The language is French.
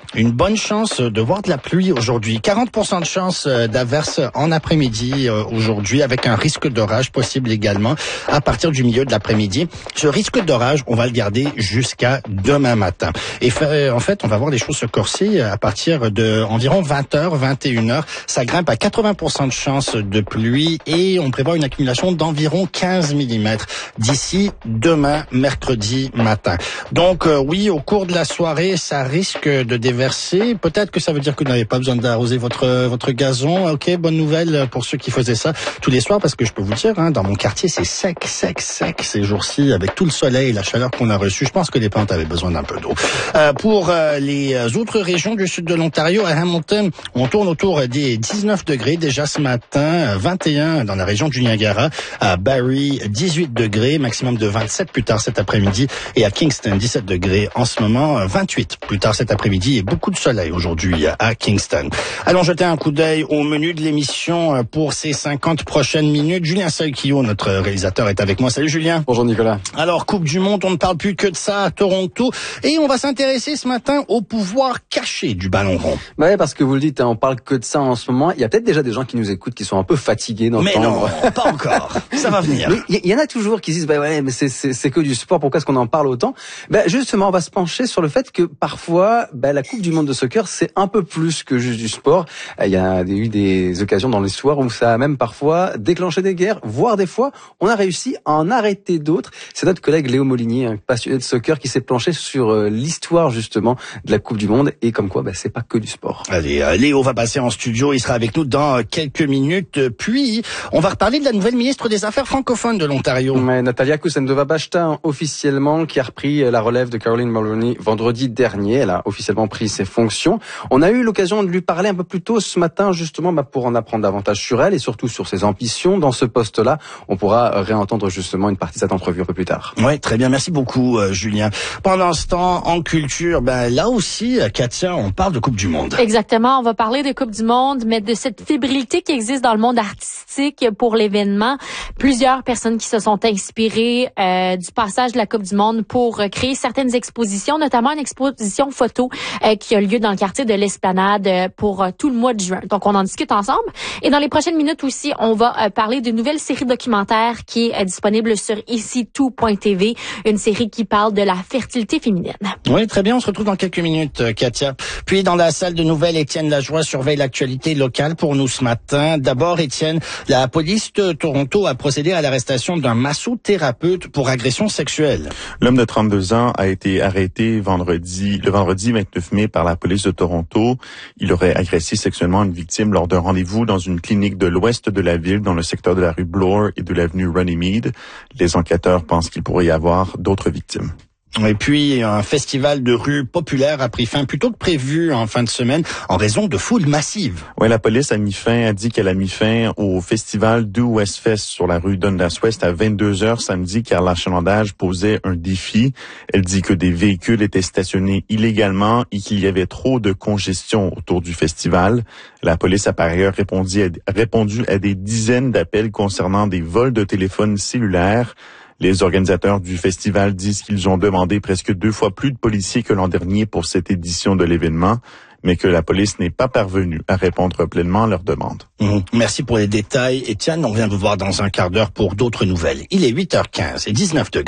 Une bonne chance de voir de la pluie aujourd'hui. 40% de chance d'averse en après-midi aujourd'hui, avec un risque d'orage possible également à partir du milieu de l'après-midi. Ce risque d'orage, on va le garder jusqu'à demain matin. Et en fait, on va voir les choses se corser à partir de environ 20h, 21h. Ça grimpe à 80% de chance de pluie et on prévoit une accumulation d'environ 15 mm d'ici demain, mercredi matin. Donc oui, au cours de la soirée, ça risque de déverser. Peut-être que ça veut dire que vous n'avez pas besoin d'arroser votre gazon. Ok, bonne nouvelle pour ceux qui faisaient ça tous les soirs, parce que je peux vous dire, dans mon quartier, c'est sec ces jours-ci, avec tout le soleil et la chaleur qu'on a reçue. Je pense que les plantes avaient besoin d'un peu d'eau. Pour les autres régions du sud de l'Ontario, à Hamilton, on tourne autour des 19 degrés déjà ce matin, 21 dans la région du Niagara, à Barrie, 18 degrés, maximum de 27 plus tard cet après-midi, et à Kingston, 17 degrés en ce moment, 28 plus tard cet après-midi, et beaucoup de soleil aujourd'hui à Kingston. Allons jeter un coup d'œil au menu de l'émission pour ces 50 prochaines minutes. Julien Seukio, notre réalisateur, est avec moi. Salut Julien. Bonjour Nicolas. Alors, Coupe du Monde, on ne parle plus que de ça à Toronto, et on va s'intéresser ce matin au pouvoir caché du ballon rond. Ouais, parce que vous le dites, on parle que de ça en ce moment. Il y a peut-être déjà des gens qui nous écoutent qui sont un peu fatigués d'entendre. Mais non, pas encore. Ça va venir. Il y en a toujours qui disent, ouais, mais c'est que du sport, pourquoi est-ce qu'on en parle autant? Justement, on va se pencher sur le fait que parfois, la Coupe du Monde de soccer, c'est un peu plus que juste du sport. Il y a eu des occasions dans l'histoire où ça a même parfois déclenché des guerres, voire des fois, on a réussi à en arrêter d'autres. C'est notre collègue Léo Molinier, un passionné de soccer, qui s'est penché sur l'histoire justement de la Coupe du Monde, et comme quoi, c'est pas que du sport. Allez, Léo va passer en studio, il sera avec nous dans quelques minutes, puis on va reparler de la nouvelle ministre des Affaires francophones de l'Ontario. Natalia Kusendova-Bashta, officiellement, qui a repris la relève de Caroline Mulroney vendredi dernier. Elle a officiellement pris ses fonctions. On a eu l'occasion de lui parler un peu plus tôt ce matin, justement, pour en apprendre davantage sur elle et surtout sur ses ambitions dans ce poste-là. On pourra réentendre justement une partie de cette entrevue un peu plus tard. Oui, très bien. Merci beaucoup, Julien. Pendant ce temps, en culture, là aussi, Katia, on parle de Coupe du Monde. Exactement. On va parler de Coupe du Monde, mais de cette fébrilité qui existe dans le monde artistique pour l'événement. Plusieurs personnes qui se sont inspirées du passage de la Coupe du Monde pour créer certaines expositions, notamment une exposition photo qui a lieu dans le quartier de l'Esplanade pour tout le mois de juin. Donc, on en discute ensemble. Et dans les prochaines minutes aussi, on va parler d'une nouvelle série documentaire qui est disponible sur ici2.tv, une série qui parle de la fertilité féminine. Oui, très bien. On se retrouve dans quelques minutes, Katia. Puis, dans la salle de nouvelles, Étienne Lajoie surveille l'actualité locale pour nous ce matin. D'abord, Étienne, la police de Toronto a procédé à l'arrestation d'un massothérapeute pour agression sexuelle. L'homme de 32 ans a été arrêté le vendredi 29 mai par la police de Toronto. Il aurait agressé sexuellement une victime lors d'un rendez-vous dans une clinique de l'ouest de la ville, dans le secteur de la rue Bloor et de l'avenue Runnymede. Les enquêteurs pensent qu'il pourrait y avoir d'autres victimes. Et puis, un festival de rue populaire a pris fin plus tôt que prévu en fin de semaine en raison de foules massives. Oui, la police a dit qu'elle a mis fin au festival du Westfest sur la rue Dundas West à 22h samedi, car l'achalandage posait un défi. Elle dit que des véhicules étaient stationnés illégalement et qu'il y avait trop de congestion autour du festival. La police a par ailleurs répondu à des dizaines d'appels concernant des vols de téléphones cellulaires. Les organisateurs du festival disent qu'ils ont demandé presque 2 fois plus de policiers que l'an dernier pour cette édition de l'événement, mais que la police n'est pas parvenue à répondre pleinement à leurs demandes. Merci pour les détails, Étienne. On vient vous voir dans un quart d'heure pour d'autres nouvelles. Il est 8h15 et 19 degrés.